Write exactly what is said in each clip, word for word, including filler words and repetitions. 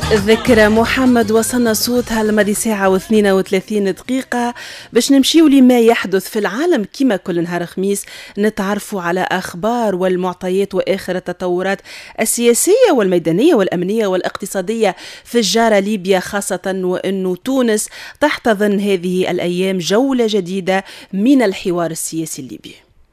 ذكرى محمد وصلنا صوتها الماضي ساعة واثنين وثلاثين دقيقة باش نمشيو لما يحدث في العالم كما كل نهار خميس نتعرفوا على أخبار والمعطيات وآخر التطورات السياسية والميدانية والأمنية والاقتصادية في الجارة ليبيا، خاصة وأنه تونس تحتضن هذه الأيام جولة جديدة من الحوار السياسي الليبي.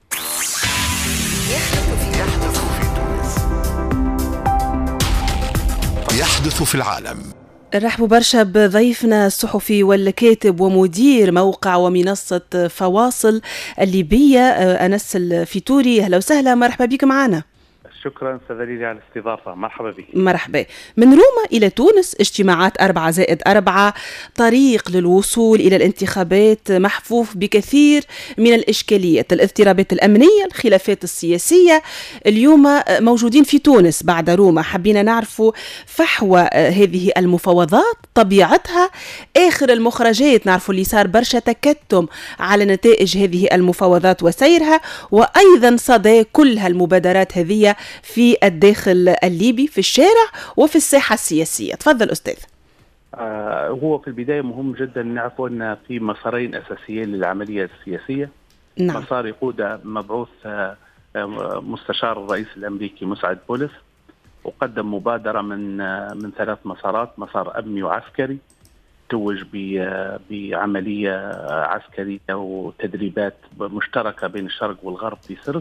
يحدث في العالم. نرحبوا برشا بضيفنا الصحفي والكاتب ومدير موقع ومنصة فواصل الليبية أنس الفيتوري. أهلا وسهلا، مرحبا بك معنا. شكرا سذليلي على الاستضافة. مرحبا بك. مرحبا. من روما إلى تونس اجتماعات أربعة زائد أربعة، طريق للوصول إلى الانتخابات محفوف بكثير من الإشكاليات، الاضطرابات الأمنية، الخلافات السياسية. اليوم موجودين في تونس بعد روما، حبينا نعرفوا فحوى هذه المفاوضات، طبيعتها، آخر المخرجات. نعرفوا اللي صار برشا تكتم على نتائج هذه المفاوضات وسيرها، وأيضا صدى كل هالمبادرات هذه في الداخل الليبي في الشارع وفي الساحة السياسية. تفضل أستاذ. آه هو في البداية مهم جدا نعرفوا أن في مسارين أساسيين للعملية السياسية. نعم. مسار يقود مبعوث آه مستشار الرئيس الأمريكي مسعد بولس، وقدم مبادرة من آه من ثلاث مسارات: مسار أمني وعسكري توج بعملية عسكرية وتدريبات مشتركة بين الشرق والغرب في سرت،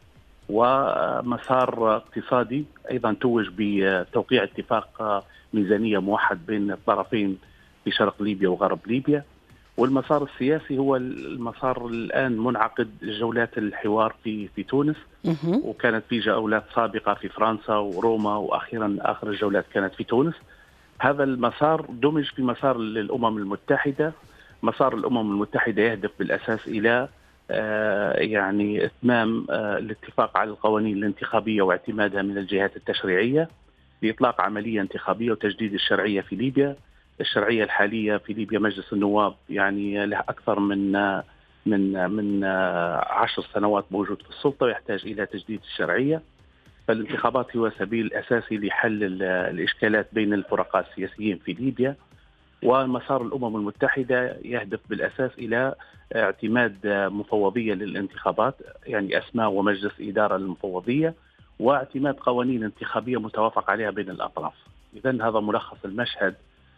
ومسار اقتصادي أيضا توج بتوقيع اتفاق ميزانية موحد بين الطرفين في شرق ليبيا وغرب ليبيا. والمسار السياسي هو المسار الآن منعقد جولات الحوار في في تونس، وكانت في جولات سابقة في فرنسا وروما، وأخيرا آخر الجولات كانت في تونس. هذا المسار دمج في مسار للأمم المتحدة. مسار الأمم المتحدة يهدف بالأساس إلى آه يعني إتمام آه الاتفاق على القوانين الانتخابية واعتمادها من الجهات التشريعية لإطلاق عملية انتخابية وتجديد الشرعية في ليبيا. الشرعية الحالية في ليبيا مجلس النواب يعني له أكثر من آه من من آه عشر سنوات موجود في السلطة ويحتاج إلى تجديد الشرعية. فالانتخابات هو سبيل أساسي لحل الإشكالات بين الفرقاء السياسيين في ليبيا. ومسار الأمم المتحدة يهدف بالأساس إلى اعتماد مفوضية للانتخابات، يعني أسماء ومجلس إدارة للمفوضية، واعتماد قوانين انتخابية متوافق عليها بين الأطراف. إذن هذا ملخص المشهد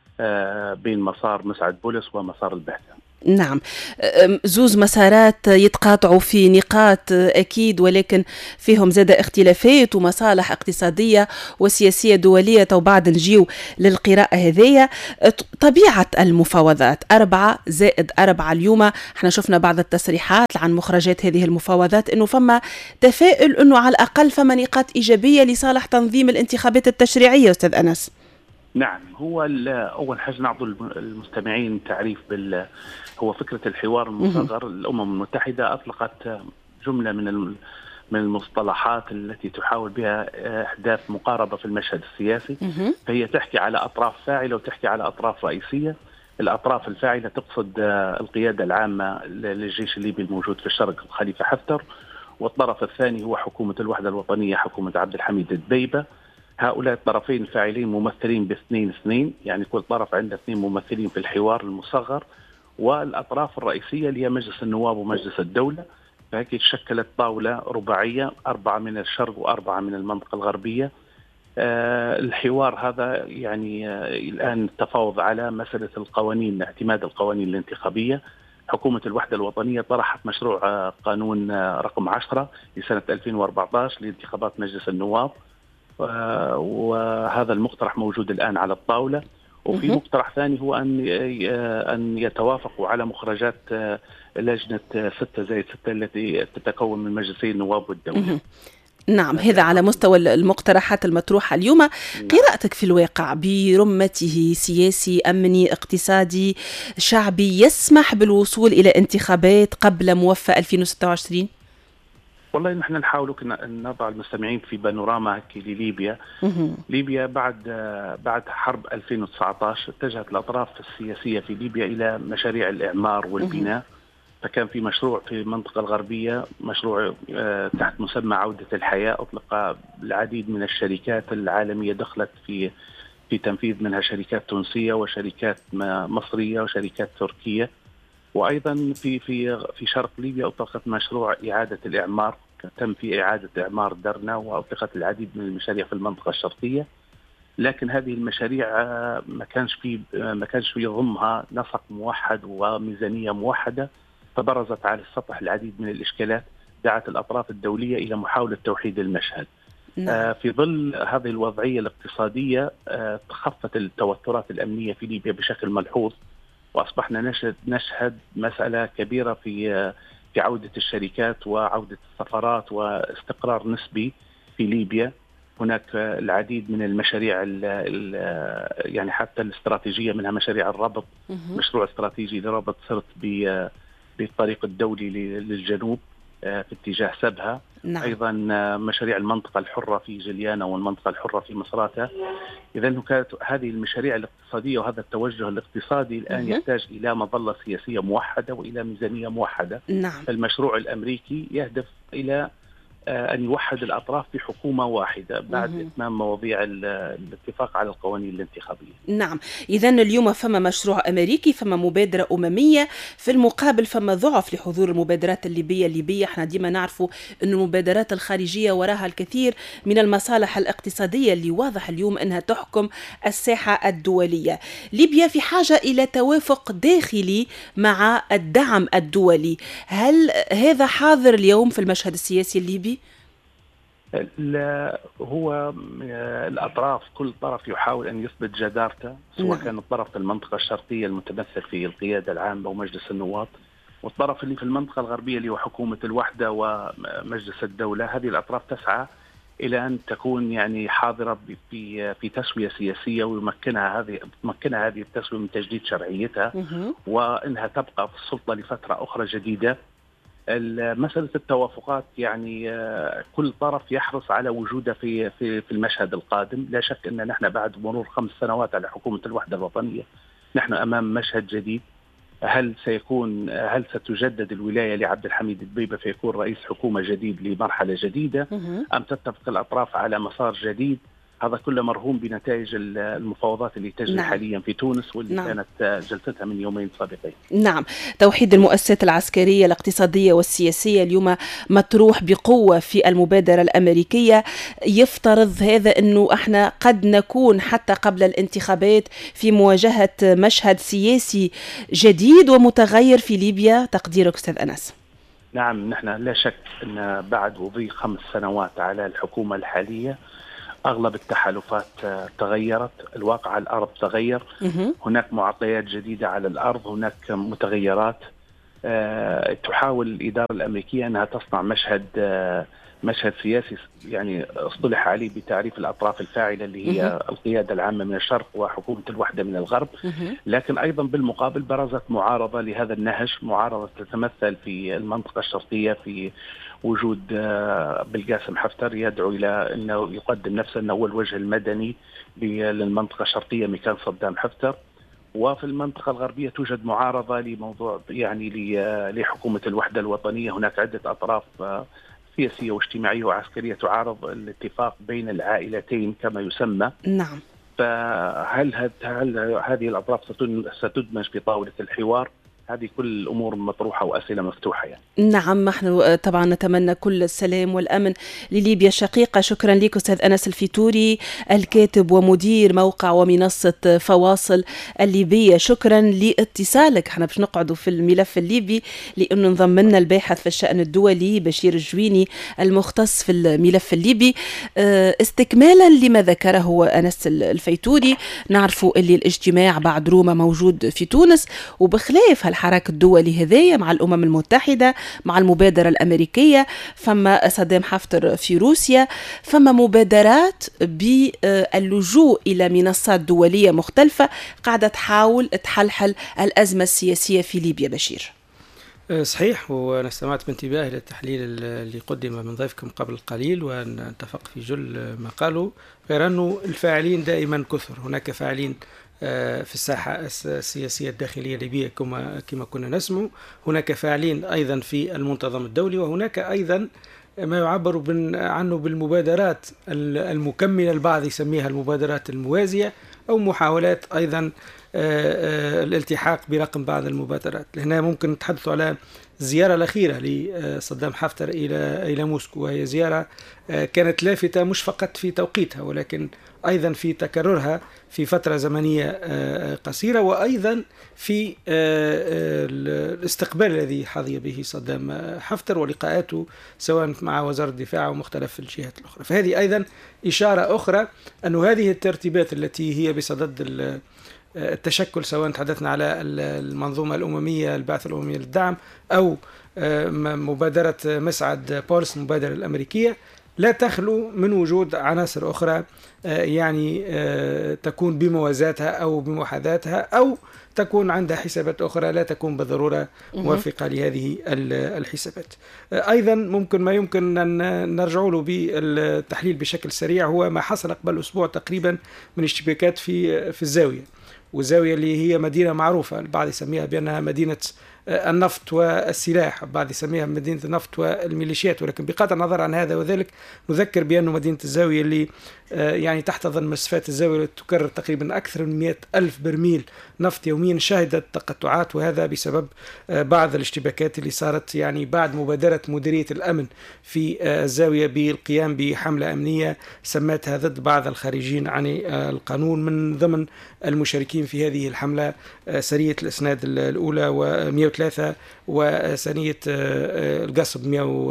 بين مسار مسعد بولس ومسار البعثة. نعم، زوز مسارات يتقاطعوا في نقاط أكيد، ولكن فيهم زاد اختلافات ومصالح اقتصادية وسياسية دولية. وبعد نجيو للقراءة هذية طبيعة المفاوضات أربعة زائد أربعة. اليوم احنا شفنا بعض التصريحات عن مخرجات هذه المفاوضات أنه فما تفاؤل أنه على الأقل فما نقاط إيجابية لصالح تنظيم الانتخابات التشريعية. أستاذ أنس. نعم، هو أول حاجة نعطوا المستمعين تعريف بال هو فكرة الحوار المصغر. الأمم المتحدة أطلقت جملة من من المصطلحات التي تحاول بها إحداث مقاربة في المشهد السياسي. فهي تحكي على أطراف فاعلة وتحكي على أطراف رئيسية. الأطراف الفاعلة تقصد القيادة العامة للجيش الليبي الموجود في الشرق خليفة حفتر، والطرف الثاني هو حكومة الوحدة الوطنية حكومة عبد الحميد الدبيبة. هؤلاء الطرفين الفاعلين ممثلين باثنين اثنين، يعني كل طرف عنده اثنين ممثلين في الحوار المصغر. والأطراف الرئيسية اللي هي مجلس النواب ومجلس الدولة. فهيك تشكلت طاولة رباعية، أربعة من الشرق وأربعة من المنطقة الغربية. آه الحوار هذا يعني آه الآن التفاوض على مسألة القوانين، اعتماد القوانين الانتخابية. حكومة الوحدة الوطنية طرحت مشروع آه قانون آه رقم عشرة لسنة ألفين وأربعة عشر لانتخابات مجلس النواب، آه وهذا المقترح موجود الآن على الطاولة. وفي مقترح ثاني هو أن أن يتوافقوا على مخرجات لجنة ستة زائد ستة التي تتكون من مجلسي النواب والدولة. نعم، هذا على مستوى المقترحات المطروحة اليوم. نعم. قراءتك في الواقع برمته، سياسي أمني اقتصادي شعبي، يسمح بالوصول إلى انتخابات قبل موفى ألفين وستة وعشرين؟ والله نحن نحاول نضع المستمعين في بانوراما لليبيا. ليبيا بعد بعد حرب ألفين وتسعة عشر اتجهت الأطراف السياسية في ليبيا إلى مشاريع الإعمار والبناء. فكان في مشروع في المنطقة الغربية، مشروع تحت مسمى عودة الحياة. أطلق العديد من الشركات العالمية دخلت في في تنفيذ منها شركات تونسية وشركات مصرية وشركات تركية. وأيضا في في في شرق ليبيا أطلقت مشروع إعادة الإعمار، تم في إعادة إعمار درنا، وأطلقت العديد من المشاريع في المنطقة الشرقية. لكن هذه المشاريع ما كانش في ما كانش في ضمنها نسق موحد وميزانية موحدة، فبرزت على السطح العديد من الإشكالات دعت الأطراف الدولية إلى محاولة توحيد المشهد. نعم. في ظل هذه الوضعية الاقتصادية تخفت التوترات الأمنية في ليبيا بشكل ملحوظ، وأصبحنا نشهد نشهد مسألة كبيرة في في عودة الشركات وعودة السفارات واستقرار نسبي في ليبيا. هناك العديد من المشاريع ال ال يعني حتى الاستراتيجية، منها مشاريع الربط، مشروع استراتيجي لربط سرت بالطريق الدولي للجنوب في اتجاه سبها. نعم. أيضا مشاريع المنطقة الحرة في جليانا والمنطقة الحرة في مصراتة. إذن كانت هذه المشاريع الاقتصادية وهذا التوجه الاقتصادي الآن مه. يحتاج إلى مظلة سياسية موحدة وإلى ميزانية موحدة. نعم. فالمشروع الأمريكي يهدف إلى أن يوحد الأطراف في حكومة واحدة بعد مه. إتمام مواضيع الاتفاق على القوانين الانتخابية. نعم، إذن اليوم فما مشروع أمريكي، فما مبادرة أممية، في المقابل فما ضعف لحضور المبادرات الليبية الليبية. احنا ديما نعرفوا أن المبادرات الخارجية وراها الكثير من المصالح الاقتصادية اللي واضح اليوم أنها تحكم الساحة الدولية. ليبيا في حاجة إلى توافق داخلي مع الدعم الدولي، هل هذا حاضر اليوم في المشهد السياسي الليبي؟ لا، هو الأطراف كل طرف يحاول أن يثبت جدارته، سواء كان الطرف في المنطقة الشرقية المتمثل في القيادة العامة ومجلس النواب، والطرف اللي في المنطقة الغربية اللي هو حكومة الوحدة ومجلس الدولة. هذه الأطراف تسعى إلى أن تكون يعني حاضرة في في تسوية سياسية، ويمكنها هذه تمكنها هذه التسوية من تجديد شرعيتها وأنها تبقى في السلطة لفترة أخرى جديدة. مسألة التوافقات يعني كل طرف يحرص على وجوده في في في المشهد القادم. لا شك أن نحن بعد مرور خمس سنوات على حكومة الوحدة الوطنية نحن أمام مشهد جديد. هل سيكون هل ستجدد الولاية لعبد الحميد دبيبة فيكون رئيس حكومة جديد لمرحلة جديدة، أم تتفق الأطراف على مسار جديد؟ هذا كله مرهون بنتائج المفاوضات اللي تجري نعم. حاليا في تونس واللي نعم. كانت جلستها من يومين سابقين. نعم، توحيد المؤسسات العسكرية الاقتصادية والسياسية اليوم مطروح بقوة في المبادرة الأمريكية. يفترض هذا أنه احنا قد نكون حتى قبل الانتخابات في مواجهة مشهد سياسي جديد ومتغير في ليبيا. تقديرك أستاذ أنس؟ نعم، نحن لا شك أن بعد مضي خمس سنوات على الحكومة الحالية أغلب التحالفات تغيرت، الواقع على الأرض تغير، هناك معطيات جديدة على الأرض، هناك متغيرات. أه تحاول الإدارة الأمريكية أنها تصنع مشهد أه مشهد سياسي يعني اصطلح عليه بتعريف الأطراف الفاعلة اللي هي القيادة العامة من الشرق وحكومة الوحدة من الغرب. لكن أيضا بالمقابل برزت معارضة لهذا النهج، معارضة تتمثل في المنطقة الشرقية في وجود بالقاسم حفتر يدعو إلى أنه يقدم نفسه أنه هو الوجه المدني للمنطقة الشرقية مكان صدام حفتر. وفي المنطقة الغربية توجد معارضة لموضوع يعني لحكومة الوحدة الوطنية. هناك عدة أطراف سياسية واجتماعية وعسكرية تعارض الاتفاق بين العائلتين كما يسمى. نعم. فهل هل هذه الأطراف ستدمج في طاولة الحوار؟ هذه كل الأمور مطروحة وأسئلة مفتوحة يعني. نعم، نحن طبعا نتمنى كل السلام والأمن لليبيا الشقيقة. شكرا لك أستاذ أنس الفيتوري، الكاتب ومدير موقع ومنصة فواصل الليبية. شكرا لاتصالك. احنا باش نقعدوا في الملف الليبي لأنه انضم لنا الباحث في الشأن الدولي بشير الجويني المختص في الملف الليبي. استكمالا لما ذكره أنس الفيتوري، نعرفوا اللي الاجتماع بعد روما موجود في تونس، وبخلاف الحراك الدولي هذايا مع الأمم المتحدة مع المبادرة الأمريكية، فما صدام حفتر في روسيا، فما مبادرات باللجوء إلى منصات دولية مختلفة قاعدة تحاول تحلحل الأزمة السياسية في ليبيا. بشير، صحيح، وأنا استمعت بانتباه إلى التحليل اللي قدم من ضيفكم قبل قليل، وأنا اتفق في جل ما قالوا، غير أنه الفاعلين دائما كثر. هناك فاعلين في الساحة السياسية الداخلية الليبية كما كما كنا نسمع، هناك فاعلين أيضا في المنتظم الدولي، وهناك أيضا ما يعبر عنه بالمبادرات المكملة، البعض يسميها المبادرات الموازية أو محاولات أيضا الالتحاق برقم بعض المبادرات. هنا ممكن نتحدث على الزيارة الأخيرة لصدام حفتر إلى إلى موسكو، وهي زيارة كانت لافتة مش فقط في توقيتها ولكن أيضا في تكررها في فترة زمنية قصيرة، وأيضا في الاستقبال الذي حظي به صدام حفتر ولقاءاته سواء مع وزارة الدفاع ومختلف الجهات الأخرى. فهذه أيضا إشارة أخرى أن هذه الترتيبات التي هي بصدد التشكل، سواء تحدثنا على المنظومة الأممية البعثة الأممية للدعم أو مبادرة مسعد بولس المبادرة الأمريكية، لا تخلو من وجود عناصر أخرى يعني تكون بموازاتها أو بمحاذاتها أو تكون عندها حسابات أخرى لا تكون بالضرورة موافقة لهذه الحسابات. أيضا ممكن ما يمكن أن نرجع له بالتحليل بشكل سريع هو ما حصل قبل أسبوع تقريبا من اشتباكات في في الزاوية، والزاوية اللي هي مدينة معروفة، البعض يسميها بأنها مدينة النفط والسلاح، البعض يسميها مدينة النفط والميليشيات، ولكن بقطع النظر عن هذا وذلك نذكر بأنه مدينة الزاوية اللي يعني تحتضن مسافات الزاوية تكرر تقريبا أكثر من مئة ألف برميل نفط يوميا شهدت تقطعات، وهذا بسبب بعض الاشتباكات اللي صارت يعني بعد مبادرة مديرية الأمن في الزاوية بالقيام بحملة أمنية سمتها ضد بعض الخارجين عن القانون. من ضمن المشاركين في هذه الحملة سرية الإسناد الأولى ومئة وثلاثة وسنية القصب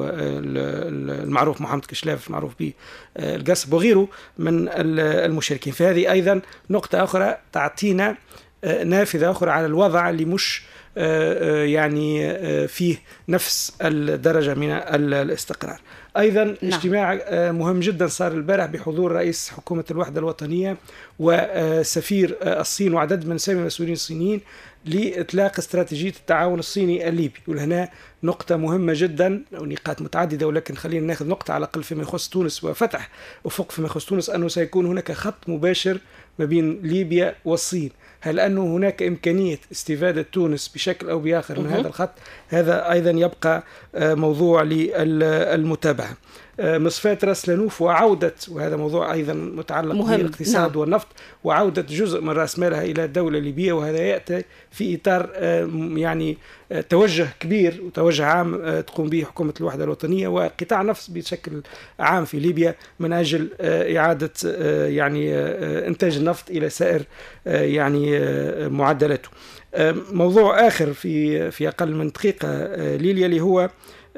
المعروف محمد كشلاف المعروف به القصب وغيره من المشاركين. فهذه أيضا نقطة أخرى تعطينا نافذة أخرى على الوضع اللي مش يعني فيه نفس الدرجة من الاستقرار. أيضا نعم. اجتماع مهم جدا صار البارح بحضور رئيس حكومة الوحدة الوطنية وسفير الصين وعدد من سامي المسؤولين الصينيين لإطلاق استراتيجية التعاون الصيني الليبي. وهنا نقطة مهمة جدا ونقاط متعددة، ولكن خلينا ناخذ نقطة على الأقل فيما يخص تونس وفتح أفق فيما يخص تونس، أنه سيكون هناك خط مباشر ما بين ليبيا والصين. هل أنه هناك إمكانية استفادة تونس بشكل أو بآخر من هذا الخط؟ هذا أيضا يبقى موضوع للمتابعة. مصفاة راس لانوف وعودة، وهذا موضوع أيضا متعلق بالاقتصاد نعم. والنفط، وعودة جزء من رأس مالها إلى الدولة الليبية، وهذا يأتي في إطار يعني توجه كبير وتوجه عام تقوم به حكومة الوحدة الوطنية وقطاع نفط بشكل عام في ليبيا من أجل إعادة يعني إنتاج النفط إلى سائر يعني معدلاته. موضوع آخر في في أقل من دقيقة ليليا اللي هو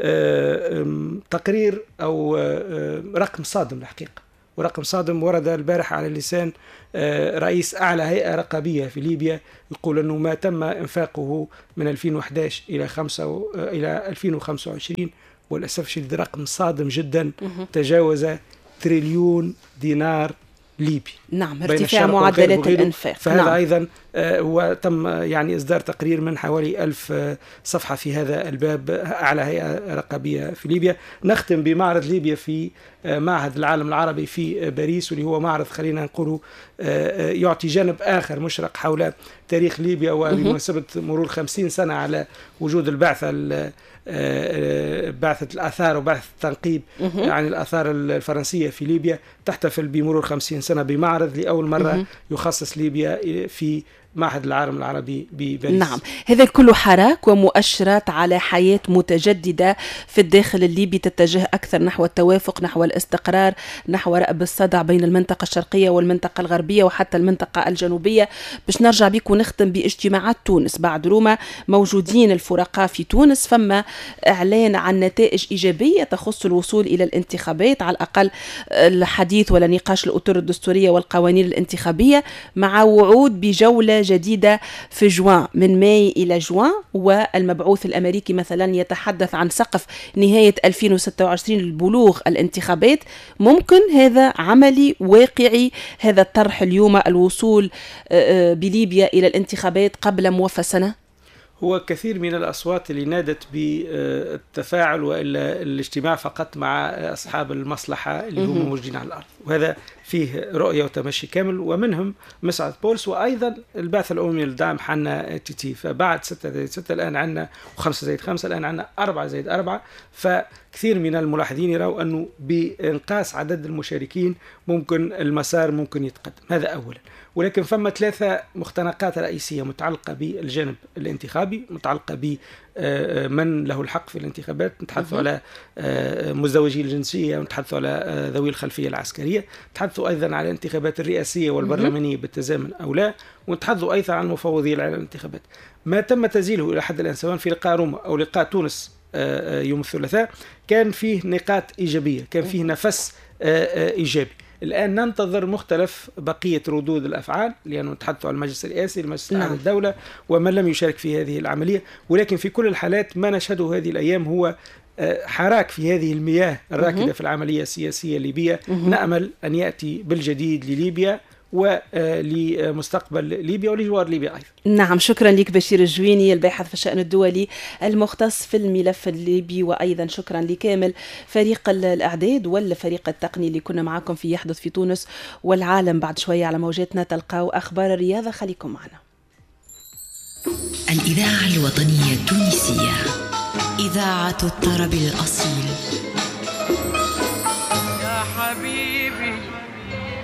تقرير أو رقم صادم الحقيقة، ورقم صادم ورد البارحة على لسان رئيس أعلى هيئة رقابية في ليبيا، يقول أنه ما تم إنفاقه من ألفين وأحد عشر إلى خمسة إلى ألفين وخمسة وعشرين وللأسف الشديد رقم صادم جدا تجاوز تريليون دينار ليبي. نعم، ارتفاع معدلات الانفاق. فهذا نعم. ايضا هو تم يعني اصدار تقرير من حوالي ألف صفحه في هذا الباب اعلى هيئه رقابيه في ليبيا. نختم بمعرض ليبيا في معهد العالم العربي في باريس، واللي هو معرض خلينا نقوله يعطي جانب اخر مشرق حول تاريخ ليبيا وبمناسبه مرور خمسين سنه على وجود البعثه بعثة الآثار وبعثة التنقيب عن الآثار الفرنسية في ليبيا، تحتفل بمرور خمسين سنة بمعرض لأول مرة يخصص ليبيا في معهد العالم العربي بباريس. نعم، هذا كله حراك ومؤشرات على حياة متجددة في الداخل الليبي تتجه أكثر نحو التوافق، نحو الاستقرار، نحو رأب الصدع بين المنطقة الشرقية والمنطقة الغربية وحتى المنطقة الجنوبية. باش نرجع بك ونختم باجتماعات تونس بعد روما. موجودين الفرقاء في تونس، فما إعلان عن نتائج إيجابية تخص الوصول إلى الانتخابات، على الأقل الحديث ولا نقاش الأطر الدستورية والقوانين الانتخابية، مع وعود بجولة جديدة في جوان من ماي إلى جوان. والمبعوث الأمريكي مثلا يتحدث عن سقف نهاية ألفين وستة وعشرين للبلوغ الانتخابات. ممكن هذا عملي واقعي هذا الطرح اليوم، الوصول بليبيا إلى الانتخابات قبل موفى سنة؟ هو كثير من الأصوات اللي نادت بالتفاعل وإلا الاجتماع فقط مع أصحاب المصلحة اللي هم موجودين على الأرض. وهذا فيه رؤية وتمشي كامل، ومنهم مسعد بولس، وأيضا البعثة الأممية للدعم حنا تي تي. فبعد ستة زائد ستة الآن عندنا وخمسة زائد خمسة، الآن عندنا أربعة زائد أربعة. فكثير من الملاحظين يروا أنه بإنقاص عدد المشاركين ممكن المسار ممكن يتقدم. هذا أولا. ولكن فما ثلاثة مختنقات رئيسية متعلقة بالجانب الانتخابي، متعلقة بمن له الحق في الانتخابات. نتحدث على مزدوجي الجنسية، ونتحدث على ذوي الخلفية العسكرية، نتحدث أيضا على الانتخابات الرئاسية والبرلمانية بالتزامن أو لا، ونتحدث أيضا عن المفوضية على الانتخابات. ما تم تسجيله إلى حد الآن سواء في لقاء روما أو لقاء تونس يوم الثلاثاء كان فيه نقاط إيجابية، كان فيه نفس إيجابي. الآن ننتظر مختلف بقية ردود الأفعال، لأنه نتحدث عن المجلس الرئاسي، المجلس الأعلى للدولة، ومن لم يشارك في هذه العملية. ولكن في كل الحالات ما نشهده هذه الأيام هو حراك في هذه المياه الراكدة في العملية السياسية الليبية. نأمل أن يأتي بالجديد لليبيا ولمستقبل ليبيا ولجوار ليبيا أيضا. نعم، شكرا لك بشير الجويني، الباحث في الشأن الدولي المختص في الملف الليبي، وأيضا شكرا لكامل فريق الإعداد والفريق التقني اللي كنا معكم في يحدث في تونس والعالم. بعد شوية على موجاتنا تلقاو أخبار الرياضة، خليكم معنا. الإذاعة الوطنية التونسية، إذاعة الطرب الأصيل.